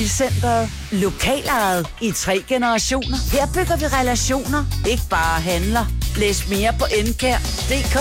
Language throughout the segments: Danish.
Bilcenteret. Lokalejet i 3 generationer. Her bygger vi relationer, ikke bare handler. Læs mere på NKR.dk.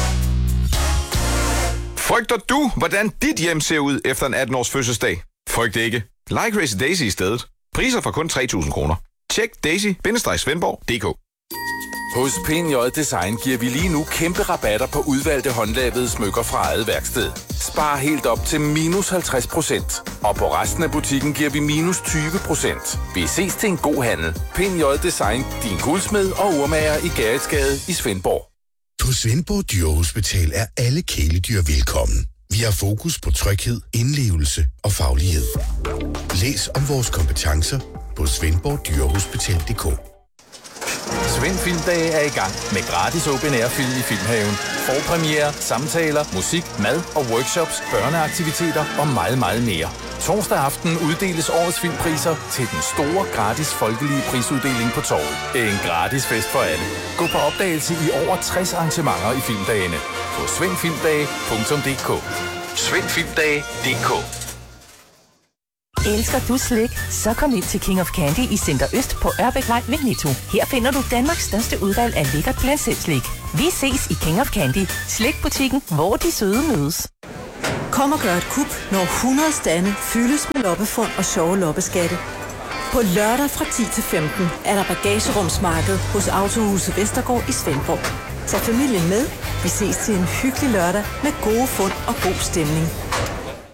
Frygter du, hvordan dit hjem ser ud efter en 18-års fødselsdag? Frygt ikke. Like Crazy Daisy i stedet. Priser fra kun 3.000 kroner. Tjek daisy-svendborg.dk. Hos PNJ Design giver vi lige nu kæmpe rabatter på udvalgte håndlavede smykker fra eget værksted. Spar helt op til -50%. Og på resten af butikken giver vi -20%. Vi ses til en god handel. PNJ Design, din guldsmed og urmager i Gerritsgade i Svendborg. På Svendborg Dyrehospital er alle kæledyr velkommen. Vi har fokus på tryghed, indlevelse og faglighed. Læs om vores kompetencer på svendborgdyrehospital.dk. Svend Filmdage er i gang med gratis open air film i Filmhaven. Forpremiere, samtaler, musik, mad og workshops, børneaktiviteter og meget, meget mere. Torsdag aften uddeles årets filmpriser til den store gratis folkelige prisuddeling på Torvet. En gratis fest for alle. Gå på opdagelse i over 60 arrangementer i filmdagene på svendfilmdage.dk. svendfilmdage.dk. Elsker du slik? Så kom ind til King of Candy i Center Øst på Ørbækvej ved Netto. Her finder du Danmarks største udvalg af lækkert blandt-selv-slik. Vi ses i King of Candy, slikbutikken, hvor de søde mødes. Kom og gør et kup, når 100 stande fyldes med loppefund og sjove loppeskatte. På lørdag fra 10 til 15 er der bagagerumsmarked hos Autohuset Vestergaard i Svendborg. Tag familien med. Vi ses til en hyggelig lørdag med gode fund og god stemning.